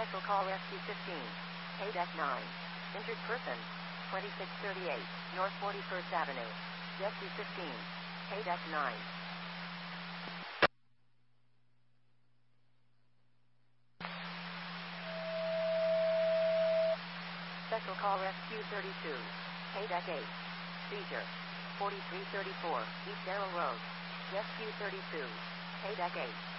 Special Call Rescue 15. Deck 9. Injured person. 2638 North 41st Avenue. Rescue 15. Deck 9. Special Call Rescue 32. Deck 8. Seizure. 4334 East Darrell Road. Rescue 32. Deck 8.